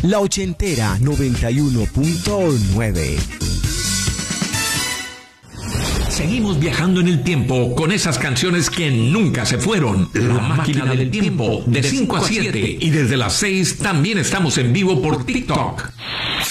La Ochentera 91.9. Seguimos viajando en el tiempo con esas canciones que nunca se fueron. La Máquina del Tiempo, de 5 a 7. Y desde las 6 también estamos en vivo por TikTok.